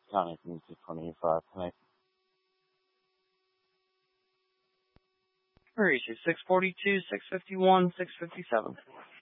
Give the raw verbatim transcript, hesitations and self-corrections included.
County from six twenty-five tonight. Mauricio, six forty-two, six fifty-one, six fifty-seven.